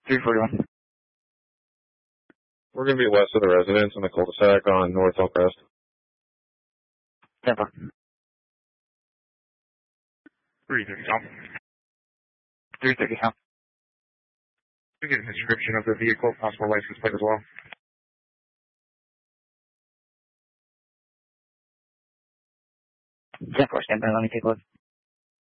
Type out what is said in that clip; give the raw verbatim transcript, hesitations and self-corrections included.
three forty-one. We're going to be west of the residence in the cul-de-sac on North Hillcrest. Tampa. three thirty South. three thirty South. We get a description of the vehicle, possible license plate as well. ten four, stand by, let me take a look.